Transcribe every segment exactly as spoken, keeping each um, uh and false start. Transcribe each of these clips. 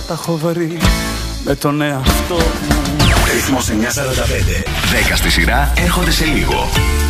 τα έχω βρει με τον εαυτό μου. Ρυθμός εννιακόσια σαράντα πέντε. δέκα στη σειρά έρχονται σε λίγο.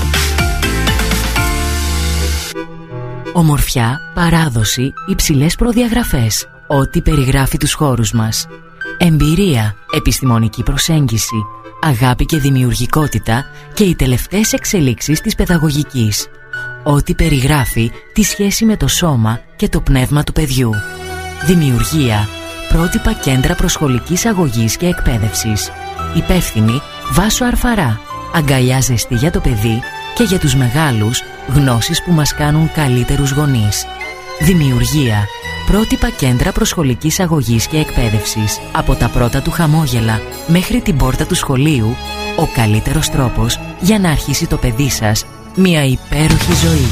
Ομορφιά, παράδοση, υψηλές προδιαγραφές. Ό,τι περιγράφει τους χώρους μας. Εμπειρία, επιστημονική προσέγγιση, αγάπη και δημιουργικότητα και οι τελευταίες εξελίξεις της παιδαγωγικής. Ό,τι περιγράφει τη σχέση με το σώμα και το πνεύμα του παιδιού. Δημιουργία, πρότυπα κέντρα προσχολικής αγωγής και εκπαίδευσης. Υπεύθυνη Βάσο Αρφαρά. Αγκαλιά ζεστή για το παιδί και για τους μεγάλους, γνώσεις που μας κάνουν καλύτερους γονείς. Δημιουργία, πρότυπα κέντρα προσχολικής αγωγής και εκπαίδευσης. Από τα πρώτα του χαμόγελα μέχρι την πόρτα του σχολείου, ο καλύτερος τρόπος για να αρχίσει το παιδί σας μια υπέροχη ζωή.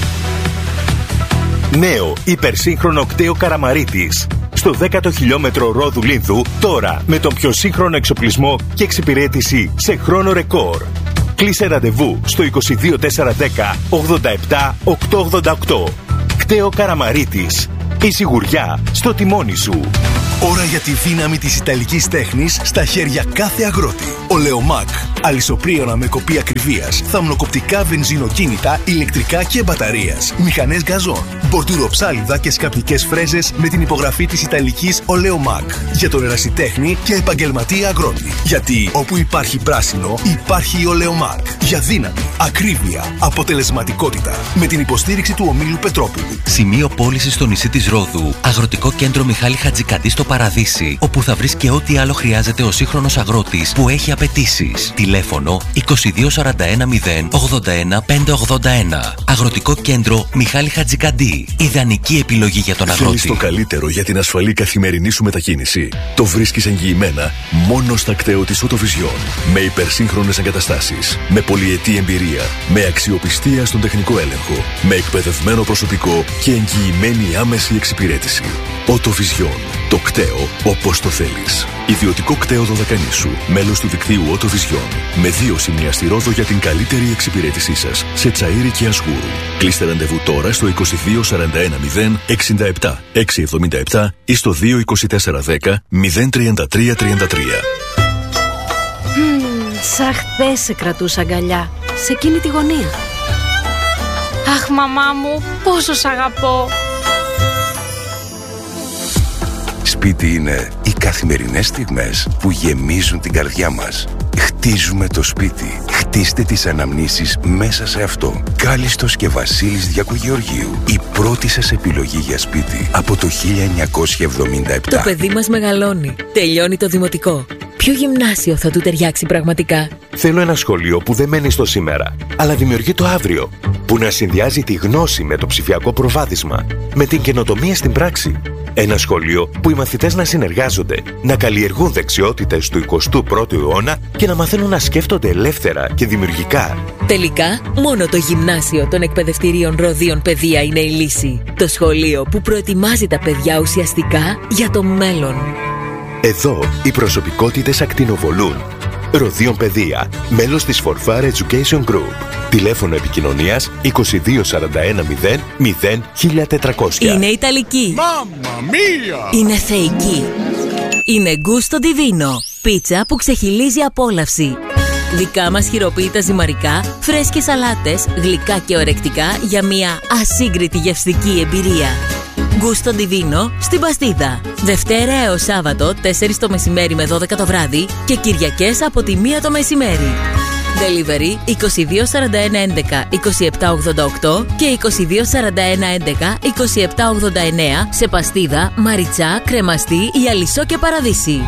Νέο υπερσύγχρονο κτέο Καραμαρίτης. Στο δέκατο χιλιόμετρο Ρόδου Λίνδου, τώρα με τον πιο σύγχρονο εξοπλισμό και εξυπηρέτηση σε χρόνο ρεκόρ. Κλείσε ραντεβού στο είκοσι δύο τετρακόσια δέκα ογδόντα επτά οκτακόσια ογδόντα οκτώ. Κτέο Καραμαρίτης. Η σιγουριά στο τιμόνι σου. Ώρα για τη δύναμη της ιταλικής τέχνης στα χέρια κάθε αγρότη. Ολεομάκ. Αλυσοπρίωνα με κοπή ακριβίας. Θαμνοκοπτικά βενζινοκίνητα, ηλεκτρικά και μπαταρίας. Μηχανές γκαζόν. Μπορτουροψάλιδα και σκαπτικές φρέζες με την υπογραφή της ιταλικής Ολεομάκ. Για τον ερασιτέχνη και επαγγελματία αγρότη. Γιατί όπου υπάρχει πράσινο, υπάρχει η Ολεομάκ. Για δύναμη, ακρίβεια, αποτελεσματικότητα. Με την υποστήριξη του ομίλου Πετρόπουλου. Σημείο πώλησης στο νησί της Ρόδου. Αγροτικό κέντρο Μιχάλη Χατζικαντή στο Παραδείσι, όπου θα βρεις και ό,τι άλλο χρειάζεται ο σύγχρονος αγρότης που έχει απαιτήσεις. Τηλέφωνο είκοσι δύο σαράντα ένα μηδέν ογδόντα ένα πεντακόσια ογδόντα ένα. Αγροτικό κέντρο Μιχάλη Χατζικαντή. Ιδανική επιλογή για τον αγρότη. Θέλεις το καλύτερο για την ασφαλή καθημερινή σου μετακίνηση? Το βρίσκεις εγγυημένα μόνο στα κτέο της Autovision. Με υπερσύγχρονες εγκαταστάσεις, με πολυετή εμπειρία, με αξιοπιστία στον τεχνικό έλεγχο, με εκπαιδευμένο προσωπικό και εγγυημένη άμεση εξυπηρέτηση. Autovision. Το κτέο όπως το θέλεις. Ιδιωτικό κτέο Δωδεκανήσου. Μέλος του δικτύου Autovision. Με δύο σημεία στη Ρόδο για την καλύτερη εξυπηρέτησή σας. Σε Τσαΐρι και Ασχούρου. Κλείστε ραντεβού τώρα στο είκοσι δύο σαράντα ένα μηδέν εξήντα επτά εξακόσια εβδομήντα επτά ή στο δύο είκοσι τέσσερα δέκα μηδέν τριάντα τρία τριάντα τρία. Mm, σαν χθες σε κρατούσα αγκαλιά. Σε εκείνη τη γωνία. Αχ, μαμά μου, πόσο σ' αγαπώ. Σπίτι είναι οι καθημερινές στιγμές που γεμίζουν την καρδιά μας. Χτίζουμε το σπίτι. Χτίστε τις αναμνήσεις μέσα σε αυτό. Κάλιστος και Βασίλης Διακογεωργίου. Η πρώτη σας επιλογή για σπίτι από το χίλια εννιακόσια εβδομήντα επτά. Το παιδί μας μεγαλώνει. Τελειώνει το δημοτικό. Ποιο γυμνάσιο θα του ταιριάξει πραγματικά? Θέλω ένα σχολείο που δεν μένει στο σήμερα, αλλά δημιουργεί το αύριο. Που να συνδυάζει τη γνώση με το ψηφιακό προβάδισμα, με την καινοτομία στην πράξη. Ένα σχολείο που οι μαθητές να συνεργάζονται, να καλλιεργούν δεξιότητες του εικοστού πρώτου αιώνα και να μαθαίνουν να σκέφτονται ελεύθερα και δημιουργικά. Τελικά, μόνο το γυμνάσιο των εκπαιδευτηρίων Ροδίων Παιδεία είναι η λύση. Το σχολείο που προετοιμάζει τα παιδιά ουσιαστικά για το μέλλον. Εδώ οι προσωπικότητες ακτινοβολούν. Ροδίων Παιδεία, μέλος της Forfar Education Group. Τηλέφωνο επικοινωνίας είκοσι δύο σαράντα ένα μηδέν μηδέν χίλια τετρακόσια. Είναι Ιταλική. Mamma mia! Είναι θεϊκή. Είναι Gusto Divino. Πίτσα που ξεχυλίζει απόλαυση. Δικά μας χειροποίητα ζυμαρικά, φρέσκες σαλάτες, γλυκά και ορεκτικά για μια ασύγκριτη γευστική εμπειρία. Gusto Divino στην Παστίδα. Δευτέρα έως Σάββατο τέσσερις το μεσημέρι με δώδεκα το βράδυ και Κυριακές από τη μία το μεσημέρι. Delivery είκοσι δύο σαράντα ένα έντεκα είκοσι επτά ογδόντα οκτώ και είκοσι δύο σαράντα ένα έντεκα είκοσι επτά ογδόντα εννέα σε Παστίδα, Μαριτσά, Κρεμαστή, Ιαλισσό και Παραδείσι.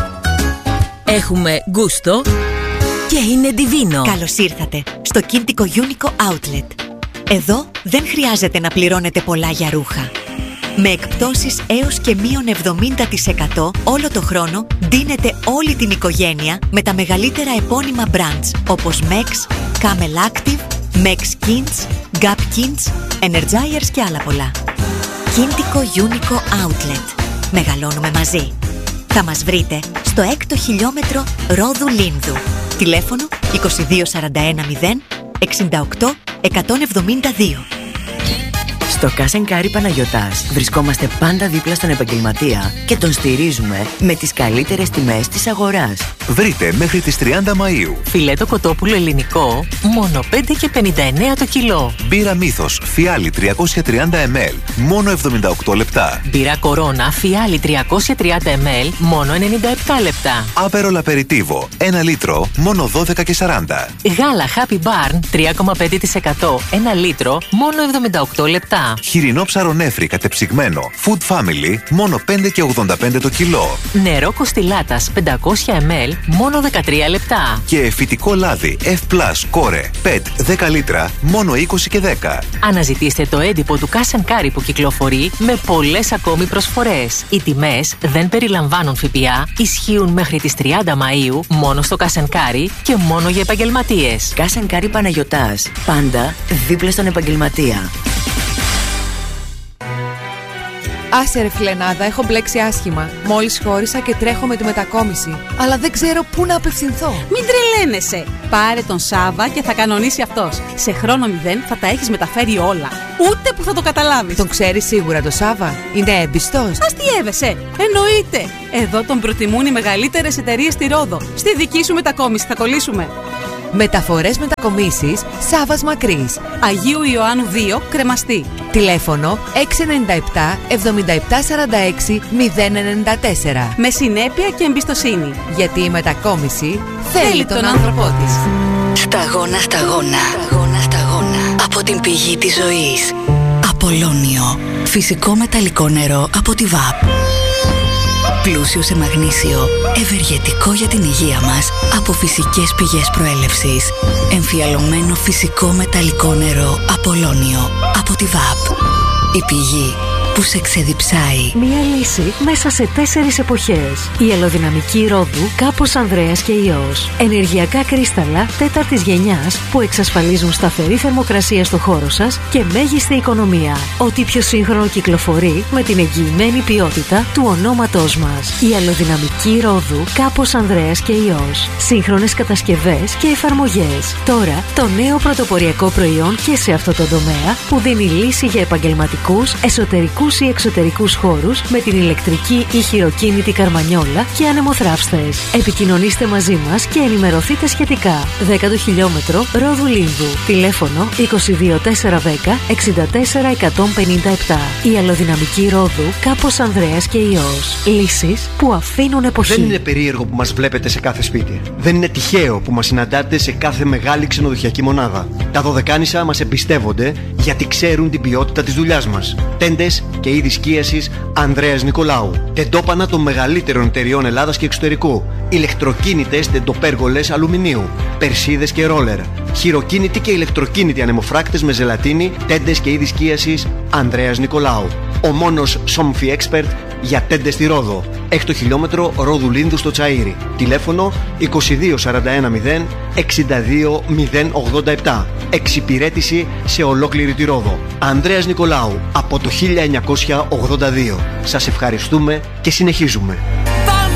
Έχουμε Gusto και είναι Divino. Καλώς ήρθατε στο Κίντικο Unico Outlet. Εδώ δεν χρειάζεται να πληρώνετε πολλά για ρούχα. Με εκπτώσεις έως και μείον εβδομήντα τοις εκατό όλο το χρόνο ντύνετε όλη την οικογένεια με τα μεγαλύτερα επώνυμα brands όπως Mex, Camel Active, Mex Kins, Gap Kins, Energizers και άλλα πολλά. Kintiko Unico Outlet. Μεγαλώνουμε μαζί. Θα μας βρείτε στο έκτο χιλιόμετρο Ρόδου Λίνδου. Τηλέφωνο είκοσι δύο σαράντα ένα μηδέν εξήντα οκτώ εκατόν εβδομήντα δύο. Στο Cash and Carry Παναγιωτάς βρισκόμαστε πάντα δίπλα στον επαγγελματία και τον στηρίζουμε με τις καλύτερες τιμές της αγοράς. Βρείτε μέχρι τις τριάντα Μαΐου φιλέτο κοτόπουλο ελληνικό μόνο πέντε και πενήντα εννέα το κιλό. Μπύρα Μύθος φιάλι τριακόσια τριάντα μιλιλίτρα μόνο εβδομήντα οκτώ λεπτά. Μπύρα Κορώνα φιάλι τριακόσια τριάντα μιλιλίτρα μόνο ενενήντα επτά λεπτά. Άπερολ Απεριτίβο ένα λίτρο μόνο δώδεκα και σαράντα. Γάλα Happy Barn τρία κόμμα πέντε τοις εκατό ένα λίτρο μόνο εβδομήντα οκτώ λεπτά. Χοιρινό ψαρονέφρι κατεψυγμένο Food Family μόνο πέντε και ογδόντα πέντε το κιλό. Νερό Κοστιλάτας πεντακόσια μιλιλίτρα μόνο δεκατρία λεπτά. Και φυτικό λάδι F Plus Core πετ δέκα λίτρα μόνο είκοσι και δέκα. Αναζητήστε το έντυπο του Cash and Carry που κυκλοφορεί με πολλές ακόμη προσφορές. Οι τιμές δεν περιλαμβάνουν ΦΠΑ, ισχύουν μέχρι τις τριάντα Μαΐου μόνο στο Cash and Carry και μόνο για επαγγελματίες. Cash and Carry Παναγιωτάς, πάντα δίπλα στον επαγγελματία. Άσε ρε φιλενάδα, έχω μπλέξει άσχημα. Μόλις χώρισα και τρέχω με τη μετακόμιση. Αλλά δεν ξέρω πού να απευθυνθώ. Μην τρελαίνεσαι. Πάρε τον Σάβα και θα κανονίσει αυτός. Σε χρόνο μηδέν θα τα έχεις μεταφέρει όλα. Ούτε που θα το καταλάβεις. Τον ξέρεις σίγουρα το Σάβα? Είναι έμπιστος? Αστιεύεσαι. Εννοείται. Εδώ τον προτιμούν οι μεγαλύτερες εταιρείες στη Ρόδο. Στη δική σου μετακόμιση θα κολλήσουμε. Μεταφορές μετακομίσεις Σάβας Μακρύς, Αγίου Ιωάννου δύο, Κρεμαστή. Τηλέφωνο έξι εννιά επτά εβδομήντα επτά σαράντα έξι μηδέν εννιά τέσσερα. Με συνέπεια και εμπιστοσύνη. Γιατί η μετακόμιση θέλει τον άνθρωπό της. Σταγόνα, σταγόνα, σταγόνα, σταγόνα. Από την πηγή της ζωής. Απολώνιο. Φυσικό μεταλλικό νερό από τη ΒΑΠ. Πλούσιο σε μαγνήσιο, ευεργετικό για την υγεία μας από φυσικές πηγές προέλευσης. Εμφιαλωμένο φυσικό μεταλλικό νερό Απολώνιο από τη ΒΑΠ. Η πηγή που σε ξεδιψάει. Μία λύση μέσα σε τέσσερις εποχές. Η αλλοδυναμική Ρόδου Κάπος Ανδρέας και Υιός. Ενεργειακά κρίσταλα τέταρτης γενιάς που εξασφαλίζουν σταθερή θερμοκρασία στο χώρο σας και μέγιστη οικονομία. Ό,τι πιο σύγχρονο κυκλοφορεί με την εγγυημένη ποιότητα του ονόματός μας. Η αλλοδυναμική Ρόδου Κάπος Ανδρέας και Υιός. Σύγχρονες κατασκευές και εφαρμογές. Τώρα το νέο πρωτοποριακό προϊόν και σε αυτό το τομέα που δίνει λύση για επαγγελματικούς, εσωτερικούς ή εξωτερικούς χώρους με την ηλεκτρική ή χειροκίνητη καρμανιόλα και ανεμοθράυστες. Επικοινωνήστε μαζί μας και ενημερωθείτε σχετικά. δέκατο χιλιόμετρο Ρόδου Λίνδου. Τηλέφωνο είκοσι δύο τετρακόσια δέκα εξήντα τέσσερα εκατόν πενήντα επτά. Η αλλοδυναμική Ρόδου Κάπος Ανδρέας και Υιός. Λύσεις που αφήνουν εποχή. Δεν είναι περίεργο που μας βλέπετε σε κάθε σπίτι. Δεν είναι τυχαίο που μας συναντάτε σε κάθε μεγάλη ξενοδοχειακή μονάδα. Τα Δωδεκάνησα μας εμπιστεύονται γιατί ξέρουν την ποιότητα της δουλειάς μας. Τέντες και είδη σκίασης Ανδρέας Νικολάου. Τεντόπανα των μεγαλύτερων εταιριών Ελλάδας και εξωτερικού. Ηλεκτροκίνητες τεντοπέργολες αλουμινίου. Περσίδες και ρόλερ. Χειροκίνητοι και ηλεκτροκίνητοι ανεμοφράκτες με ζελατίνη. Τέντες και είδη σκίασης Ανδρέας Νικολάου. Ο μόνος Somfy Expert για τέντες στη Ρόδο. Έκτο χιλιόμετρο Ρόδου Λίνδου στο Τσαΐρι. Τηλέφωνο είκοσι δύο σαράντα ένα μηδέν εξήντα δύο μηδέν ογδόντα επτά. Εξυπηρέτηση σε ολόκληρη τη Ρόδο. Ανδρέας Νικολάου από το χίλια εννιακόσια ογδόντα δύο. Σας ευχαριστούμε και συνεχίζουμε.